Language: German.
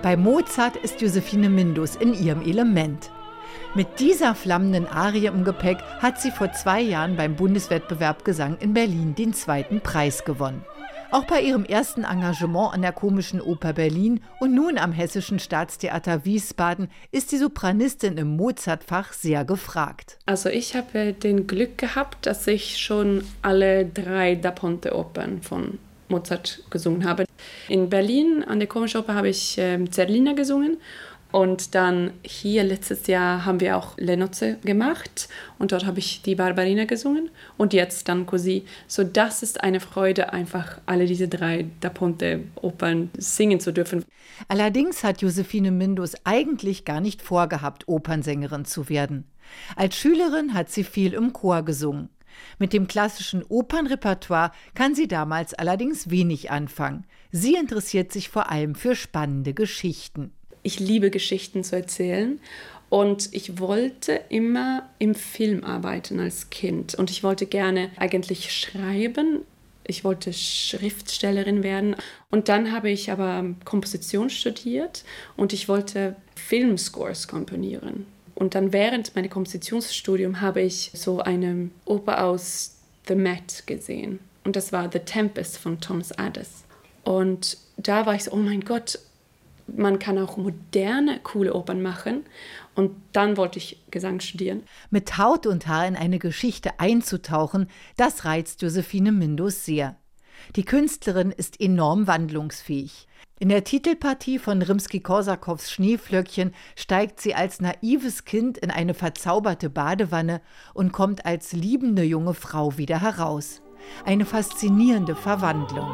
Bei Mozart ist Josephine Mindus in ihrem Element. Mit dieser flammenden Arie im Gepäck hat sie vor 2 Jahren beim Bundeswettbewerb Gesang in Berlin den 2. Preis gewonnen. Auch bei ihrem ersten Engagement an der Komischen Oper Berlin und nun am Hessischen Staatstheater Wiesbaden ist die Sopranistin im Mozartfach sehr gefragt. Also ich habe den Glück gehabt, dass ich schon alle 3 Da Ponte-Opern von Mozart gesungen habe. In Berlin an der Komischen Oper habe ich Zerlina gesungen. Und dann hier letztes Jahr haben wir auch Le Nozze gemacht und dort habe ich die Barbarina gesungen und jetzt dann Così. So, das ist eine Freude, einfach alle diese 3 Da Ponte-Opern singen zu dürfen. Allerdings hat Josephine Mindus eigentlich gar nicht vorgehabt, Opernsängerin zu werden. Als Schülerin hat sie viel im Chor gesungen. Mit dem klassischen Opernrepertoire kann sie damals allerdings wenig anfangen. Sie interessiert sich vor allem für spannende Geschichten. Ich liebe Geschichten zu erzählen und ich wollte immer im Film arbeiten als Kind und ich wollte gerne eigentlich schreiben. Ich wollte Schriftstellerin werden und dann habe ich aber Komposition studiert und ich wollte Filmscores komponieren. Und dann während meines Kompositionsstudiums habe ich so eine Oper aus The Met gesehen und das war The Tempest von Thomas Adès. Und da war ich so, oh mein Gott, man kann auch moderne, coole Opern machen. Und dann wollte ich Gesang studieren. Mit Haut und Haar in eine Geschichte einzutauchen, das reizt Josephine Mindus sehr. Die Künstlerin ist enorm wandlungsfähig. In der Titelpartie von Rimski-Korsakows Schneeflöckchen steigt sie als naives Kind in eine verzauberte Badewanne und kommt als liebende junge Frau wieder heraus. Eine faszinierende Verwandlung.